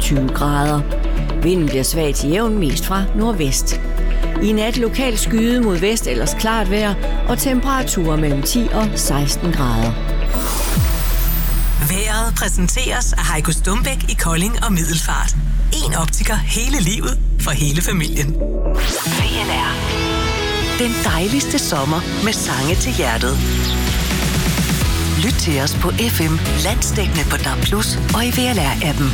20 grader. Vinden bliver svag til jævn mest fra nordvest. I nat lokalt skyde mod vest, ellers klart vejr, og temperaturer mellem 10 og 16 grader. Vejret præsenteres af Heiko Stumbæk i Kolding og Middelfart. En optiker hele livet for hele familien. VLR. Den dejligste sommer med sange til hjertet. Lyt til os på FM, landsdækkende på DAB+ og i VLR-appen.